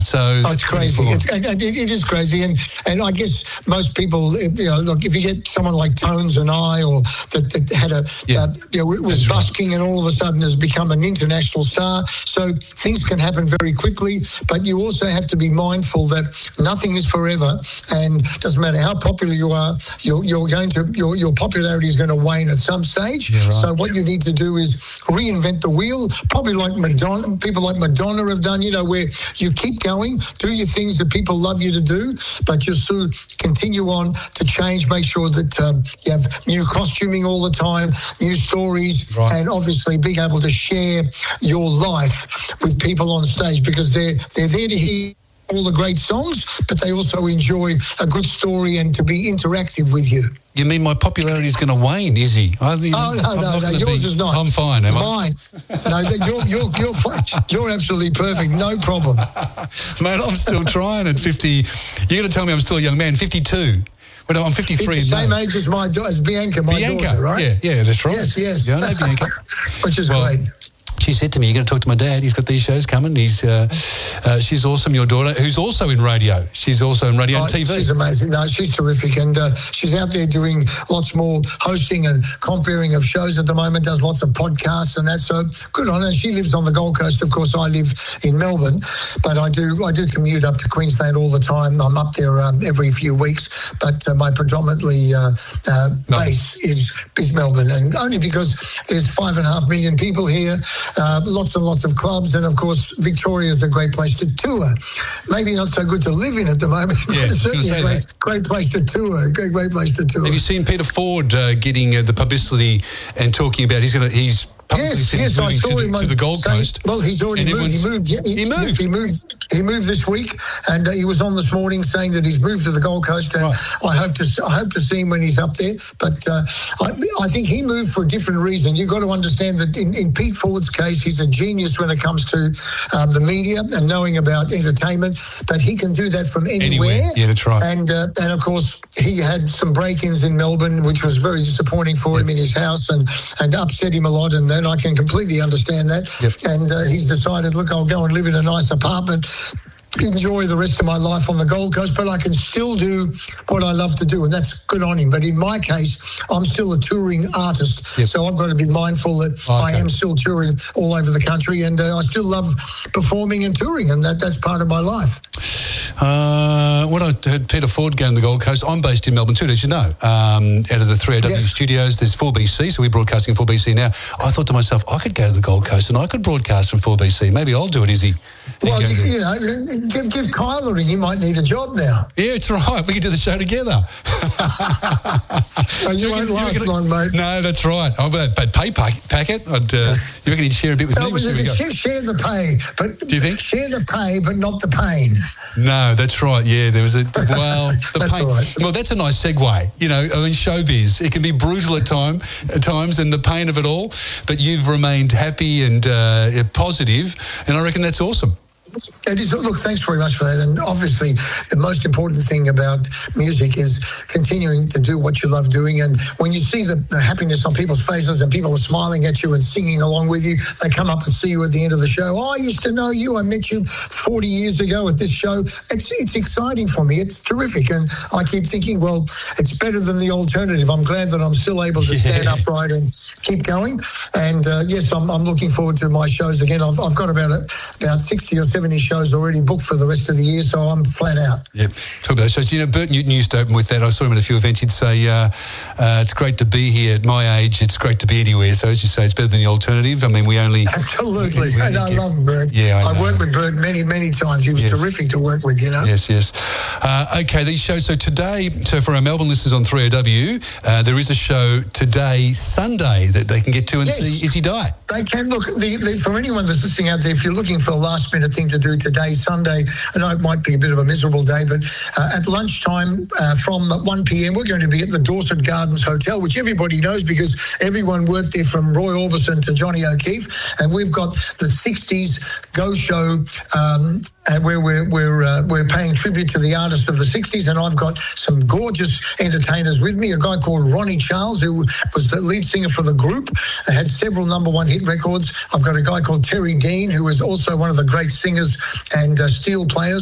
So it's crazy. It is crazy, and I guess most people, look, if you get someone like Tones and I, or that had was busking and all of a sudden has become an international star. So things can happen very quickly, but you also have to be mindful that nothing is forever, and it doesn't matter how popular you are, your popularity is going to wane at some stage. Yeah, right. So what you need to do is reinvent the wheel, probably like Madonna. People like Madonna have done, where you keep going, do your things that people love you to do, but you still continue on to change, make sure that you have new costuming all the time, new stories, right. and obviously being able to share your life with people on stage, because they're there to hear all the great songs, but they also enjoy a good story and to be interactive with you. You mean my popularity is going to wane, is he? No, yours is not. I'm fine, am I? Mine. No, you're absolutely perfect, no problem. Mate, I'm still trying at 50. You're going to tell me I'm still a young man, 52. Well, I'm 53. It's the same age as Bianca, my daughter, right? Yeah, that's right. Yes. Yeah, I know Bianca. Which is great. She said to me, "You're going to talk to my dad. He's got these shows coming. She's awesome, your daughter, who's also in radio. She's also in radio and TV. She's amazing. No, she's terrific, and she's out there doing lots more hosting and comparing of shows at the moment. Does lots of podcasts and that. So good on her. She lives on the Gold Coast. Of course, I live in Melbourne, but I do commute up to Queensland all the time. I'm up there every few weeks, but my predominantly base is Melbourne, and only because there's 5.5 million people here. Lots and lots of clubs, and of course Victoria is a great place to tour. Maybe not so good to live in at the moment, but it's certainly a great place to tour. Great place to tour. Have you seen Peter Ford getting the publicity and talking about he's Yes, I saw him to the Gold Coast. Well, he's already moved. He moved this week, and he was on this morning saying that he's moved to the Gold Coast, and I hope to see him when he's up there. But I think he moved for a different reason. You've got to understand that in Pete Ford's case, he's a genius when it comes to the media and knowing about entertainment. But he can do that from anywhere. Yeah, that's right. And of course, he had some break-ins in Melbourne, which was very disappointing for him in his house and upset him a lot. And then I can completely understand that. Yep. And he's decided, look, I'll go and live in a nice apartment, enjoy the rest of my life on the Gold Coast, but I can still do what I love to do, and that's good on him. But in my case, I'm still a touring artist, so I've got to be mindful that I am still touring all over the country, and I still love performing and touring, and that's part of my life. When I heard Peter Ford going to the Gold Coast, I'm based in Melbourne too, as you know. Out of the 3AW studios, there's 4BC, so we're broadcasting 4BC now. I thought to myself, I could go to the Gold Coast and I could broadcast from 4BC. Maybe I'll do it, Izzy. Well, give Kyle a ring. He might need a job now. Yeah, it's right. We can do the show together. You won't last long, mate. No, that's right. But pay packet, you reckon he'd share a bit with me? Share the pay, but do you think? Share the pay, but not the pain. No, that's right. Yeah, there was the that's pain. All right. Well, that's a nice segue. Showbiz, it can be brutal at times, and the pain of it all. But you've remained happy and positive, and I reckon that's awesome. It is. Look, thanks very much for that. And obviously, the most important thing about music is continuing to do what you love doing. And when you see the happiness on people's faces and people are smiling at you and singing along with you, they come up and see you at the end of the show. Oh, I used to know you. I met you 40 years ago at this show. It's exciting for me. It's terrific. And I keep thinking, well, it's better than the alternative. I'm glad that I'm still able to stand upright and keep going. And yes, I'm looking forward to my shows again. I've got about 60 or 70 shows already booked for the rest of the year, so I'm flat out. Yep. Talk about those shows. Bert Newton used to open with that. I saw him at a few events. He'd say, it's great to be here at my age. It's great to be anywhere. So as you say, it's better than the alternative. I mean, we only... Absolutely. And I love Bert. Yeah, I worked with Bert many, many times. He was terrific to work with, Yes. Okay, these shows. So today, for our Melbourne listeners on 3AW, there is a show today, Sunday, that they can get to and see Izzy Die. They can. Look, for anyone that's listening out there, if you're looking for a last-minute thing to do today, Sunday, I know it might be a bit of a miserable day, but at lunchtime from 1 p.m, we're going to be at the Dorset Gardens Hotel, which everybody knows because everyone worked there from Roy Orbison to Johnny O'Keefe, and we've got the 60s Go Show where we're paying tribute to the artists of the 60s, and I've got some gorgeous entertainers with me, a guy called Ronnie Charles, who was the lead singer for the group, had several #1 hit records. I've got a guy called Terry Dean, who was also one of the great singers singers and steel players.